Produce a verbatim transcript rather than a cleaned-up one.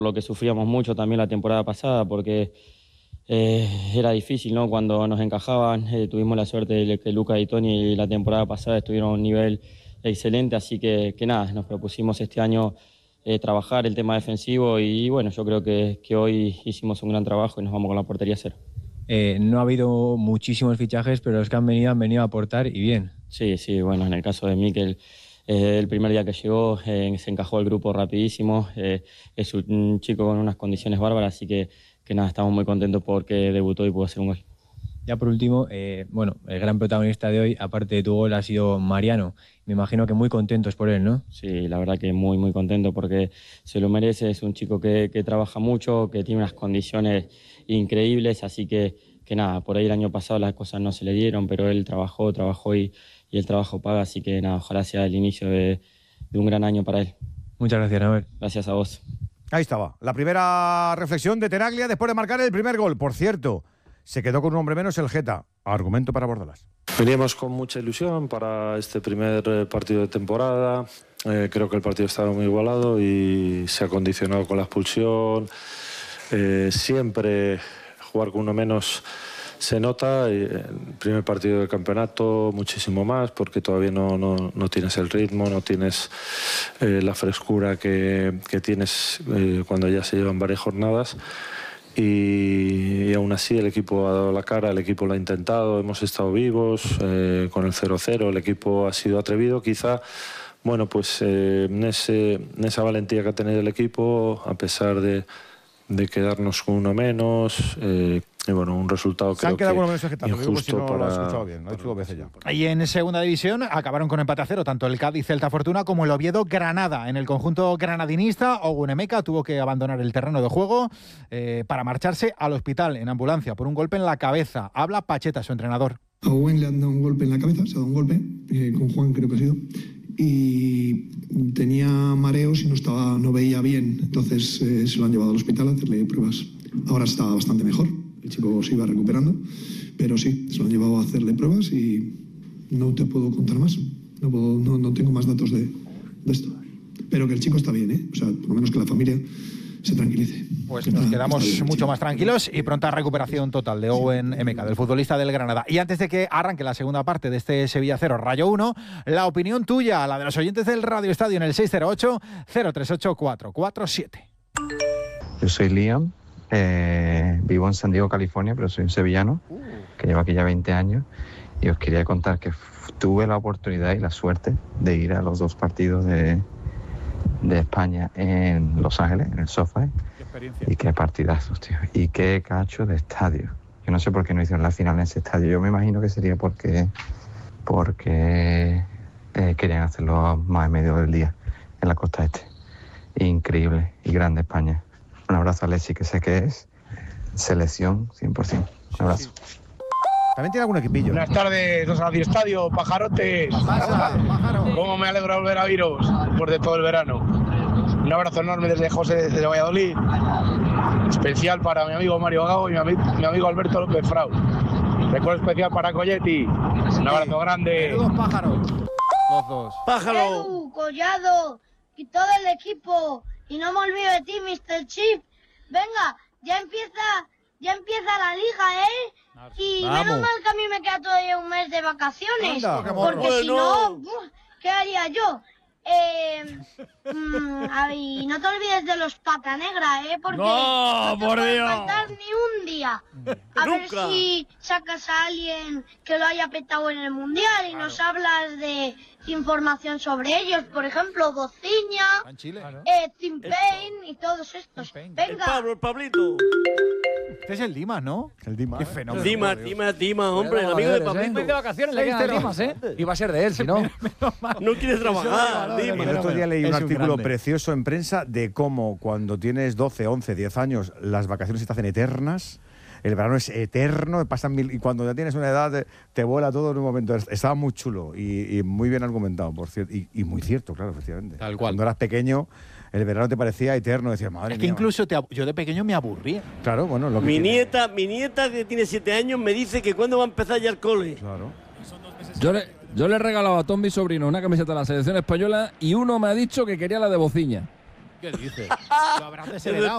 Lo que sufríamos mucho también la temporada pasada porque eh, era difícil, ¿no? Cuando nos encajaban, eh, tuvimos la suerte de que Luca y Toni la temporada pasada estuvieron a un nivel excelente, así que, que nada, nos propusimos este año eh, trabajar el tema defensivo y bueno, yo creo que, que hoy hicimos un gran trabajo y nos vamos con la portería cero. Eh, no ha habido muchísimos fichajes, pero los que han venido han venido a aportar y bien. Sí, sí, bueno, en el caso de Mikel, eh, el primer día que llegó eh, se encajó el grupo rapidísimo, eh, es un chico con unas condiciones bárbaras, así que, que nada, estamos muy contentos porque debutó y pudo hacer un gol. Ya por último, eh, bueno, el gran protagonista de hoy, aparte de tu gol, ha sido Mariano. Me imagino que muy contentos por él, ¿no? Sí, la verdad que muy, muy contento porque se lo merece, es un chico que, que trabaja mucho, que tiene unas condiciones increíbles, así que, que nada, por ahí el año pasado las cosas no se le dieron, pero él trabajó, trabajó y, y el trabajo paga, así que nada, ojalá sea el inicio de, de un gran año para él. Muchas gracias, Nahuel. Gracias a vos. Ahí estaba, la primera reflexión de Tenaglia después de marcar el primer gol. Por cierto, se quedó con un hombre menos el Geta. Argumento para Bordalás. Veníamos con mucha ilusión para este primer partido de temporada. Eh, creo que el partido estaba muy igualado y se ha condicionado con la expulsión. Eh, siempre jugar con uno menos se nota. En el primer partido del campeonato muchísimo más porque todavía no, no, no tienes el ritmo, no tienes eh, la frescura que, que tienes eh, cuando ya se llevan varias jornadas. Y, y aún así el equipo ha dado la cara, el equipo lo ha intentado, hemos estado vivos eh, con el cero cero, el equipo ha sido atrevido, quizá, bueno, pues eh, en, ese, en esa valentía que ha tenido el equipo, a pesar de, de quedarnos con uno menos, eh, y bueno, un resultado creo que injusto no para... Lo he escuchado bien, lo he dicho dos veces ya. Y en segunda división acabaron con empate a cero tanto el Cádiz Celta Fortuna como el Oviedo Granada. En el conjunto granadinista, Ogun Emeka tuvo que abandonar el terreno de juego eh, para marcharse al hospital en ambulancia por un golpe en la cabeza. Habla Pacheta, su entrenador. A Owen le han dado un golpe en la cabeza, se ha dado un golpe, eh, con Juan creo que ha sido, y tenía mareos y no, estaba, no veía bien, entonces eh, se lo han llevado al hospital a hacerle pruebas. Ahora está bastante mejor. El chico se iba recuperando, pero sí, se lo han llevado a hacerle pruebas y no te puedo contar más. No, puedo, no, no tengo más datos de, de esto. Pero que el chico está bien, ¿eh? O sea, por lo menos que la familia se tranquilice. Pues nos quedamos bien, mucho chico. más tranquilos y pronta recuperación total de Owen Emeka, del futbolista del Granada. Y antes de que arranque la segunda parte de este Sevilla cero, Rayo uno, la opinión tuya, la de los oyentes del Radio Estadio en el seis cero ocho, cero tres ocho, cuatro cuatro siete. Yo soy Liam. Eh, vivo en San Diego, California, pero soy un sevillano que llevo aquí ya veinte años y os quería contar que f- tuve la oportunidad y la suerte de ir a los dos partidos de, de España en Los Ángeles, en el SoFi. Y qué partidazos, tío. Y qué cacho de estadio. Yo no sé por qué no hicieron la final en ese estadio. Yo me imagino que sería porque, porque eh, querían hacerlo más en medio del día en la costa este. Increíble y grande España. Un abrazo a Alexi, que sé que es selección cien por ciento. Un abrazo. También tiene algún equipillo. Buenas tardes, los Radio Estadio, pajarotes. ¿Cómo me alegro de volver a viros después de todo el verano? Un abrazo enorme desde José, desde Valladolid. Especial para mi amigo Mario Gago y mi, ami- mi amigo Alberto López Frau. Recuerdo especial para Colletti. Un abrazo grande. Dos pájaros. Los dos. ¡Pájaro! Edu, Collado y todo el equipo. Y no me olvido de ti, mister Chip. Venga, ya empieza, ya empieza la liga, ¿eh? Y Vamos. menos mal que a mí me queda todavía un mes de vacaciones. Anda, qué porque morro. si no, ¡buf! ¿qué haría yo? Eh, mm, ay, no te olvides de los pata negra, ¿eh? Porque No, no te por puede Dios. faltar ni un día. A ver Nunca. si sacas a alguien que lo haya petado en el mundial y nos hablas de información sobre ellos, por ejemplo, Bociña, eh, Tim Payne y todos estos. Venga. El Pablo, el Pablito. Este es el Dimas, ¿no? El Dimas. Qué fenómeno. Dimas, Dimas, Dimas, hombre, el amigo de Pablito. de vacaciones le quedan Dimas, ¿eh? Iba a ser de él, si no. No quiere trabajar, Dimas. El otro día leí un Es un artículo grande. precioso en prensa de cómo cuando tienes doce, once, diez años las vacaciones se te hacen eternas. El verano es eterno, pasan mil, y cuando ya tienes una edad te, te vuela todo en un momento. Estaba muy chulo y, y muy bien argumentado, por cierto. Y, y muy cierto, claro, efectivamente. Tal cual. Cuando eras pequeño, el verano te parecía eterno. Decías, madre Es que mía. incluso te ab- yo de pequeño me aburría. Claro, bueno, lo que Mi tiene. nieta, mi nieta que tiene siete años me dice que cuándo va a empezar ya el cole. Claro. Yo le, yo le he regalado a Tom, mi sobrino, una camiseta de la selección española y uno me ha dicho que quería la de Bociña. ¿Qué dices? Lo habrás desheredado.